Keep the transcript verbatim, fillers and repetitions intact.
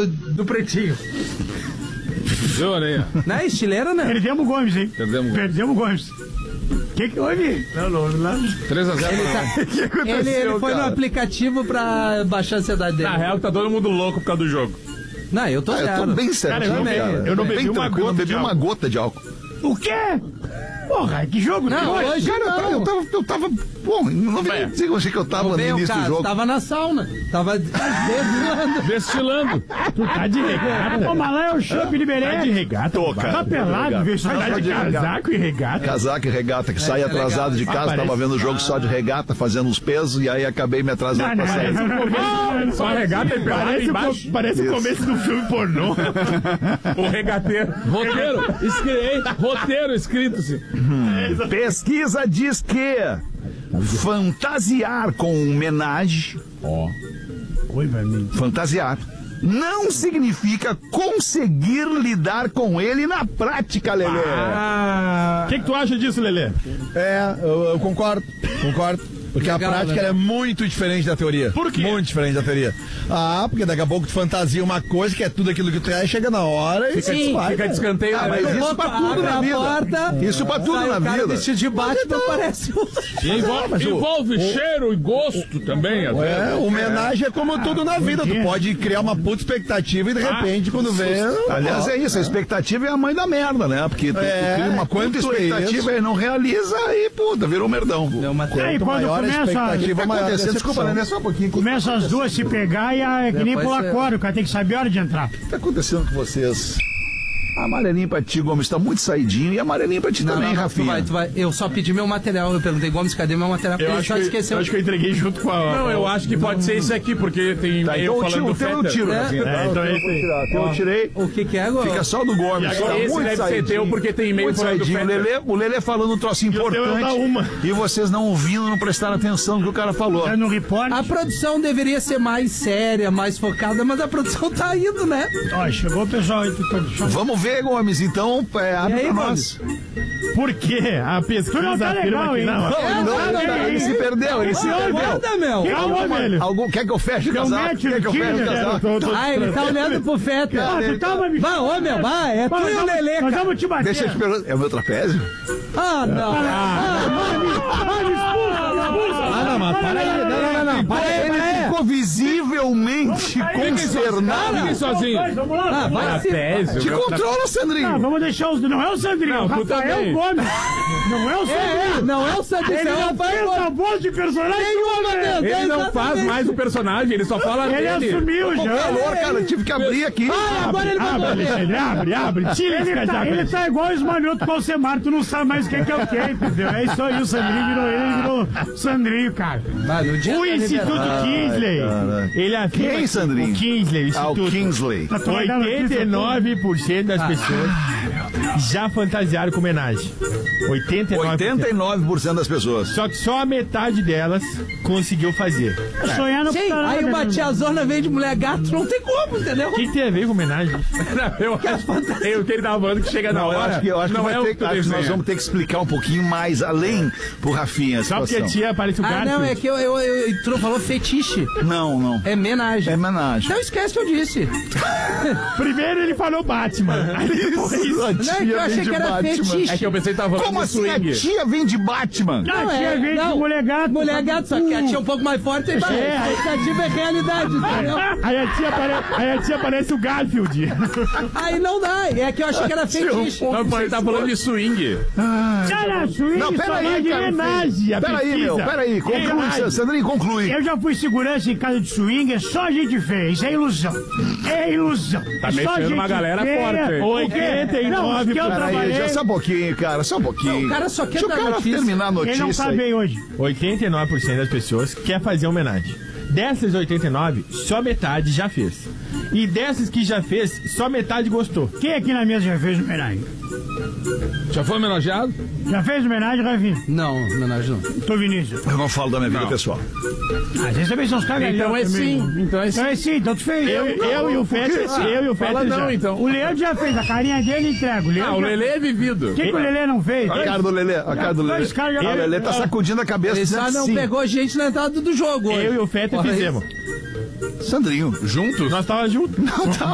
do, do Pretinho. Viu, Aranha? Não é estileira, né? Perdemos o Gomes, hein? Perdemos o Gomes. Perdemos o Gomes. O que que houve? Não, não, não. três a zero. Ele, tá, que aconteceu, ele, ele foi cara? no aplicativo pra baixar a ansiedade dele. Na real, tá todo mundo louco por causa do jogo. Não, eu tô Ah, eu zero. tô bem certinho, Cara, eu não cara. bebi- eu não Bem bebi uma tranquilo, gota não bebi de uma álcool. gota de álcool. O quê? Porra, que jogo Não, que hoje? hoje Cara, eu tava, eu tava, eu tava bom, não vou nem dizer onde que eu tava no Veio, início cara, do jogo. tava na sauna. Tava desvilando. Destilando. Tu tá de regata. Ô, mas lá é o chopp de Beré. Tá de regata. Tô, cara. Tá pelado, viu? Só Tá tá de de regata. casaco e regata. Casaco e regata, que saí é atrasado legal. de casa, Ah, tava parece- vendo o jogo só de regata, fazendo os pesos, e aí acabei me atrasando Não, pra não, sair. não, não, não, não. Só regata e pelada Parece, o, embaixo. co- parece o Isso. começo do filme pornô. O regateiro. Roteiro. Escrevei. Roteiro escrito, assim. Pesquisa diz que fantasiar com homenagem, Oi, vai mim. fantasiar, não significa conseguir lidar com ele na prática, Lelê. O que, que tu acha disso, Lelê? É, eu, eu concordo, concordo. Porque Legal, a prática legal. ela é muito diferente da teoria. Por quê? Muito diferente da teoria. Ah, porque daqui a pouco tu fantasia uma coisa que é tudo aquilo que tu é, chega na hora e Sim, vai, Fica cara. de escanteio. Ah, né? mas isso pra tudo abre na a vida. porta, Isso pra tudo sai na o cara vida. vestido de Batman, parece um... Envolve, mas o- envolve o- cheiro e gosto também, às É, vezes. homenagem é como tudo na vida. Tu pode criar uma puta expectativa e de repente, quando vê. Aliás, é isso, a expectativa é a mãe da merda, né? Porque tu, É, tu cria uma quanto puta é expectativa isso? e não realiza, aí, puta, virou merdão. É uma E aí, Quanto quando maior a começa, expectativa, Tá maior a acontecendo, decepção. desculpa, Lelê, só um pouquinho. O que começa as duas se pegar e é que nem Depois pular você- coro, o cara tem que saber a hora de entrar. tá acontecendo com vocês? Amarelinho pra ti, Gomes, tá muito saidinho, e amarelinho pra ti Não, também, não, não, tu Rafinha. vai, tu vai. Eu só pedi meu material. Eu perguntei, Gomes, cadê meu material? Porque Eu ele acho, só que, esqueceu. eu acho que eu entreguei junto com a... Não, eu acho que pode ser isso aqui, porque tem Tá, e-mail então eu falando tiro, do o teu eu Fetter. tiro, É. Rafinha. É, Tá, então o teu eu esse vou aí. tirar. O teu eu tirei. O que que é, Gomes? Fica só do Gomes. E tá agora esse muito deve ser saidinho, teu, porque tem e-mail muito falando do saidinho. O Fetter. Lelê, o Lelê falando um troço teu eu importante. dou uma. E vocês não ouvindo, não prestaram atenção no que o cara falou. É no repórter. A produção deveria ser mais séria, mais focada, mas a produção tá indo, né? Ó, chegou o pessoal aí. tu- tu- Vamos ver, Gomes, então, é, abre E aí, pra Gomes? nós. Por quê? A pesquisa Tu não tá afirma legal, que hein? não. Não, ele, não, não, ele, não, ele se perdeu, ele se Não, perdeu. guarda, meu. Calma, velho. Algum, quer que eu feche o Deu casaco? match Quer no que eu feche o Tinder, casaco? Ah, ele tá olhando pro Fetter. Ah, tu tava me... Vai, ô, meu, vai. É tu Nós e o vamos- Lelê, Nós cara. vamos te bater. Deixa eu te perguntar. É o meu trapézio? Ah, não. Ah, me expulsa, me expulsa. Ah, não, mas para aí. Não, não, não, não. Para aí, Ele para aí. ficou visivelmente consternado. Fiquem sozinho. Dois, Vamos lá. Ah, vai se... Trapézio. Te controla, Sandrinho. Ah, vamos deixar os... Não é o Sandrinho, Não, o tu Rafael também. Gomes. Não é o É, é, Sandrinho. não é o Santos, Ele é já o Pai fez a Gomes. voz de personagem. Nenhuma, né? meu. Ele não faz mais o personagem, ele só fala Ele dele. assumiu Com já. calor, cara, eu tive que abrir aqui. Ah, agora ele mandou Abre, ver. Alexandre, abre, abre. Tira esse Ele casaco. Ele tá igual o Esmanhoto com o Alcemar, tu não sabe mais quem que é o quê, entendeu? É isso aí, o Sandrinho virou ele, ele virou Sandrinho, cara. Mas no dia O da Instituto liberdade- Kingsley, cara. ele afirma Quem, que Sandrinho? o Kingsley, o Ah, o Instituto, Kingsley. Tu vai dar notícia, oitenta e nove por cento das pessoas já fantasiaram com homenagem. oitenta e nove por cento. oitenta e nove por cento das pessoas. Só que só a metade delas conseguiu fazer. pô. Sonhar no Sim, aí o Batiazona veio de mulher gato, não tem como, entendeu? O que, que tem a ver com homenagem? eu acho eu, que ele tava falando que chega na Não, eu hora. acho que, eu acho que, não vai é ter, o que tu acho que nós desenha. vamos ter que explicar um pouquinho mais além pro Rafinha a Só porque a situação. tia parece o Ah, Garfield. não, é que eu, eu, eu, tu não falou fetiche. Não, não. É homenagem. É homenagem. Então esquece que eu disse. Primeiro ele falou Batman. Aí depois... A Não, é que eu achei que era fetiche. É que eu pensei que tava falando Como de assim a swing. tia vem de Batman? A tia veio de mulher gato. Mulher gato, só que a tia é um pouco mais forte e vai. É. A expectativa é realidade, entendeu? Aí a tia, pare... Aí a tia parece o Garfield. Aí não dá. É que eu achei que era fetiche. Não, pô, ele tá falando de swing. Cara, swing Não, só vai peraí, de cara. homenagem. A Peraí, pesquisa. meu, peraí. Conclui, Homenagem. Sandrinho, conclui. Eu já fui segurança em casa de swing, só a gente fez, é ilusão. É ilusão. Tá É só mexendo gente uma galera feia. forte. oitenta e nove que eu Peraí, trabalhei. já só um pouquinho, cara, só um pouquinho. O cara só quer Deixa o dar cara notícia. terminar a Ele notícia não tá aí. bem hoje. oitenta e nove por cento das pessoas quer fazer homenagem. Dessas oitenta e nove, só metade já fez. E dessas que já fez, só metade gostou. Quem aqui na mesa já fez homenagem? Já foi homenageado? Já fez homenagem, Rafinha? Não, homenagem não. Tô Vinícius. Eu não falo da minha vida pessoal. Ah, vocês também são os cagalhões. Então é também. sim. Então é sim. Então é sim, então tu fez. Eu, eu e o Fetter, eu e o Fala Fetter não, já. então. O Leandro já fez, a carinha dele entrega. O Leandro Ah, o já- Lelê é vivido. O que, que o Lelê não fez? A cara do Lelê, a cara do Lelê. Dois caras já- O Lelê tá sacudindo a cabeça Ele só dizendo não sim. pegou gente na entrada do jogo hoje. Eu e o Fetter Olha fizemos. Sandrinho. Juntos? Nós tava juntos. Não, tá